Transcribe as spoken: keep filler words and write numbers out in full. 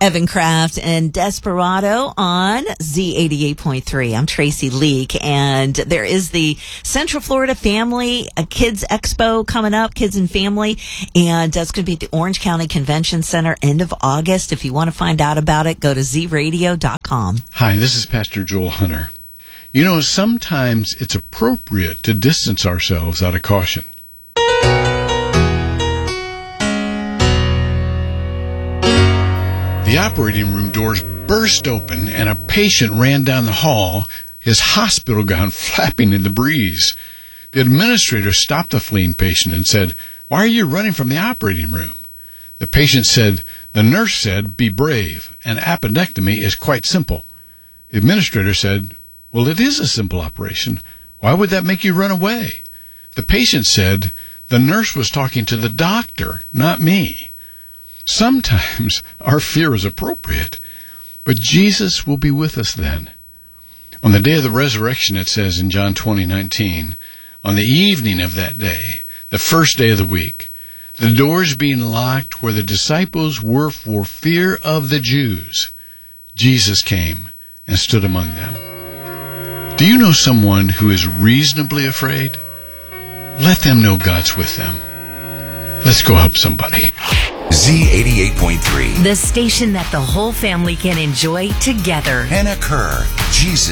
Evan Kraft and Desperado on Z eighty-eight point three. I'm Tracy Leak, and there is the Central Florida Family a Kids Expo coming up, Kids and Family, and that's going to be at the Orange County Convention Center end of August. If you want to find out about it, go to z radio dot com. Hi, this is Pastor Joel Hunter. You know, sometimes it's appropriate to distance ourselves out of caution. The operating room doors burst open and a patient ran down the hall, his hospital gown flapping in the breeze. The administrator stopped the fleeing patient and said, "Why are you running from the operating room?" The patient said, "The nurse said, be brave. An appendectomy is quite simple." The administrator said, "Well, it is a simple operation. Why would that make you run away?" The patient said, "The nurse was talking to the doctor, not me." Sometimes our fear is appropriate, but Jesus will be with us then. On the day of the resurrection, it says in John twenty nineteen, on the evening of that day, the first day of the week, the doors being locked where the disciples were for fear of the Jews, Jesus came and stood among them. Do you know someone who is reasonably afraid? Let them know God's with them. Let's go help somebody. Z eighty-eight point three. The station that the whole family can enjoy together. Hannah Kerr, Jesus